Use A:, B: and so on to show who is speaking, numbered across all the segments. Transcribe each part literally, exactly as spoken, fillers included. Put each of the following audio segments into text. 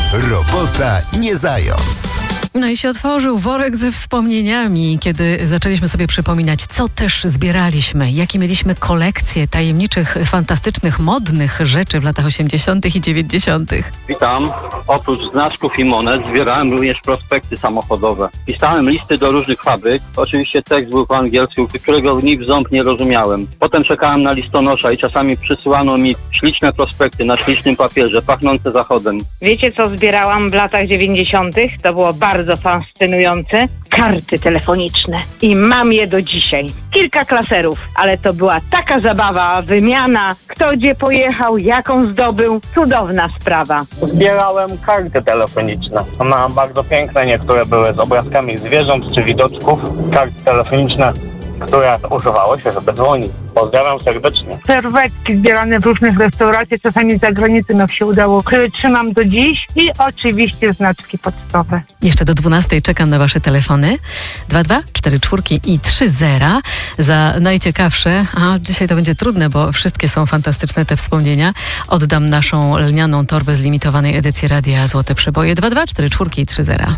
A: Robota nie zając.
B: No i się otworzył worek ze wspomnieniami, kiedy zaczęliśmy sobie przypominać, co też zbieraliśmy, jakie mieliśmy kolekcje tajemniczych, fantastycznych, modnych rzeczy w latach osiemdziesiątych i dziewięćdziesiątych.
C: Witam. Oprócz znaczków i monet zbierałem również prospekty samochodowe. Pisałem listy do różnych fabryk. Oczywiście tekst był po angielsku, którego ni w ząb nie rozumiałem. Potem czekałem na listonosza i czasami przysyłano mi śliczne prospekty na ślicznym papierze, pachnące zachodem.
D: Wiecie, co zbierałam w latach dziewięćdziesiątych? To było bardzo fascynujące. Karty telefoniczne. I mam je do dzisiaj. Kilka klaserów, ale to była taka zabawa, wymiana, kto gdzie pojechał, jaką zdobył. Cudowna sprawa.
E: Zbierałem karty telefoniczne. One bardzo piękne, niektóre były z obrazkami zwierząt czy widoczków. Karty telefoniczne, które używało się, żeby dzwonić. Pozdrawiam serdecznie.
F: Serwetki zbierane w różnych restauracjach, czasami z zagranicy nam się udało, które trzymam do dziś i oczywiście znaczki pocztowe.
B: Jeszcze do dwunastej czekam na wasze telefony. dwa dwa cztery cztery i trzy zera za najciekawsze. A dzisiaj to będzie trudne, bo wszystkie są fantastyczne te wspomnienia. Oddam naszą lnianą torbę z limitowanej edycji Radia Złote Przeboje. dwa dwa cztery cztery i trzy zera.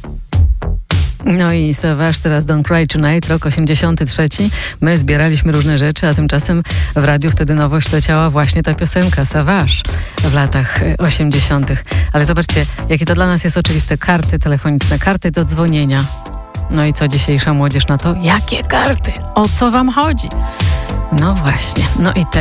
B: No i Savage teraz Don't Cry Tonight, rok osiemdziesiąty trzeci. My zbieraliśmy różne rzeczy, a tymczasem w radiu wtedy nowość leciała właśnie ta piosenka Savage w latach osiemdziesiątych. Ale zobaczcie, jakie to dla nas jest oczywiste. Karty telefoniczne, karty do dzwonienia. No i co dzisiejsza młodzież na to? Jakie karty? O co wam chodzi? No właśnie. No i te